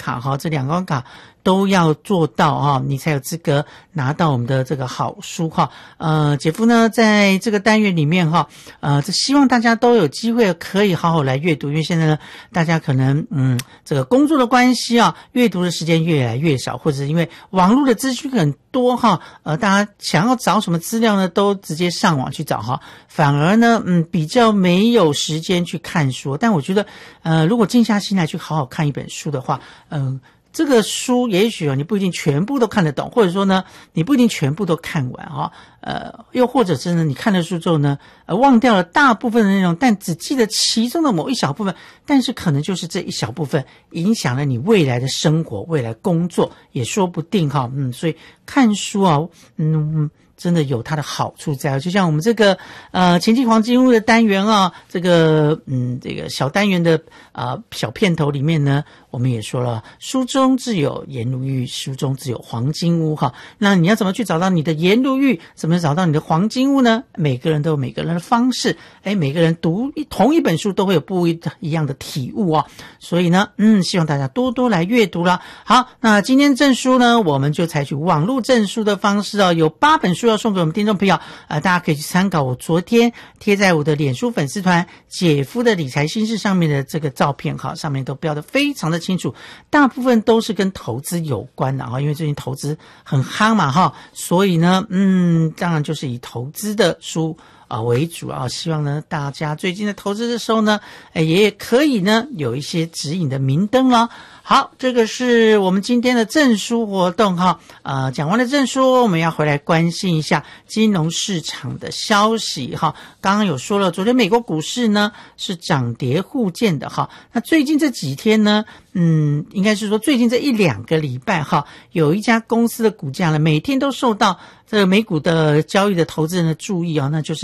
卡哈，这2关卡都要做到哈，你才有资格拿到我们的这个好书哈。姐夫呢在这个单元里面哈，这希望大家都有机会可以好好来阅读，因为现在呢大家可能这个工作的关系啊，阅读的时间越来越少，或者是因为网络的资讯很多哈，大家想要找什么资料呢，都直接上网去找哈，反而呢比较没有时间去看书。但我觉得如果静下心来去好好看一本书的话，这个书也许你不一定全部都看得懂，或者说呢你不一定全部都看完哈，又或者是呢你看了书之后呢忘掉了大部分的内容，但只记得其中的某一小部分，但是可能就是这一小部分影响了你未来的生活，未来工作也说不定哈。所以看书啊真的有它的好处在，就像我们这个前进黄金屋的单元啊，这个小单元的小片头里面呢，我们也说了，书中自有颜如玉，书中自有黄金屋哈。那你要怎么去找到你的颜如玉，怎么找到你的黄金屋呢？每个人都有每个人的方式，每个人读同一本书都会有不一样的体悟啊。所以呢希望大家多多来阅读啦。好，那今天证书呢，我们就采取网络证书的方式哦，有8本书要送给我们听众朋友，大家可以去参考我昨天贴在我的脸书粉丝团姐夫的理财心事上面的这个照片哈，上面都标得非常的清楚，大部分都是跟投资有关的哈，因为最近投资很夯嘛哈，所以呢当然就是以投资的书为主啊，希望呢大家最近的投资的时候呢也可以呢有一些指引的明灯了。好，这个是我们今天的证书活动哈。讲完了证书，我们要回来关心一下金融市场的消息哈。刚刚有说了，昨天美国股市呢是涨跌互见的哈。那最近这几天呢应该是说最近这1-2个礼拜哈，有一家公司的股价呢每天都受到这个美股的交易的投资人的注意那就是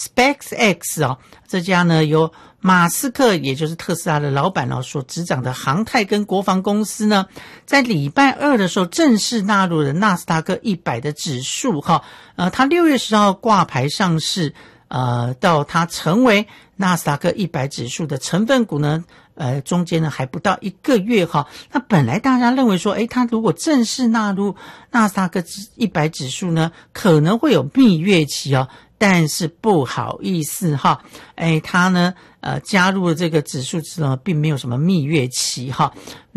SpaceX 这家呢由马斯克也就是特斯拉的老板所执掌的航太跟国防公司呢，在礼拜2的时候正式纳入了纳斯达克100的指数哈。它6月10号挂牌上市，到它成为纳斯达克100指数的成分股呢中间呢还不到1个月哈。那本来大家认为说它如果正式纳入纳斯达克100指数呢可能会有蜜月期但是不好意思哈，它呢加入了这个指数之后并没有什么蜜月期哈。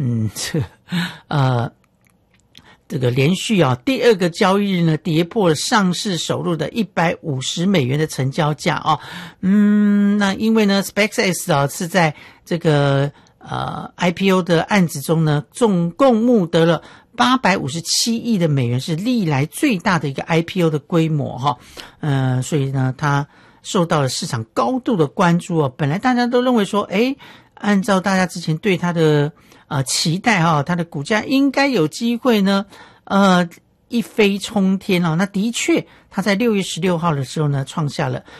这个连续第2个交易日呢跌破了上市首日的$150的成交价那因为呢 SpaceX 是在这个IPO 的案子中呢总共募得了$857亿，是历来最大的一个 IPO 的规模哈。所以呢它受到了市场高度的关注本来大家都认为说按照大家之前对它的期待它的股价应该有机会呢一飞冲天那的确它在6月16号的时候呢创下了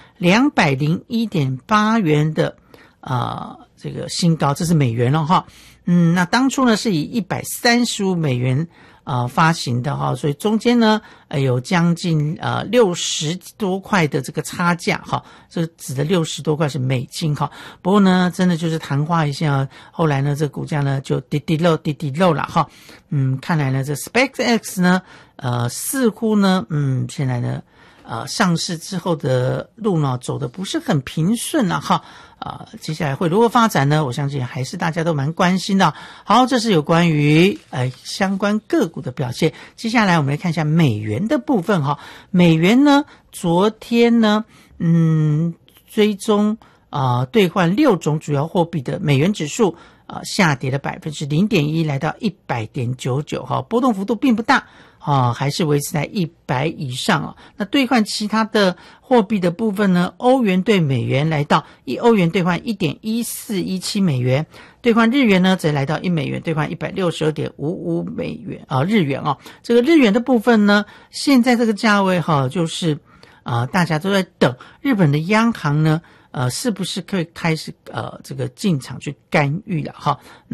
$201.8的这个新高，这是美元哈。那当初呢是以$135发行的所以中间呢有将近60多块的这个差价这指的60多块是美金不过呢真的就是昙花一现后来呢这股价呢就滴滴漏了看来呢这 SpaceX 呢似乎呢现在呢上市之后的路呢走得不是很平顺接下来会如何发展呢？我相信还是大家都蛮关心的。好，这是有关于相关个股的表现。接下来我们来看一下美元的部分美元呢昨天呢追踪兑换6种主要货币的美元指数下跌了 0.1% 来到 100.99 波动幅度并不大还是维持在100以上那兑换其他的货币的部分呢，欧元兑美元来到1欧元兑换 1.1417 美元，兑换日元呢则来到1美元兑换 162.55 美元日元这个日元的部分呢现在这个价位就是大家都在等日本的央行呢是不是可以开始这个进场去干预了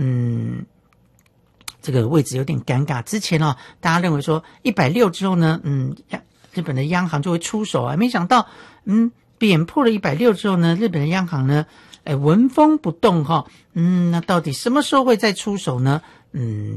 这个位置有点尴尬。之前大家认为说160之后呢日本的央行就会出手没想到贬破了160之后呢日本的央行呢纹风不动那到底什么时候会再出手呢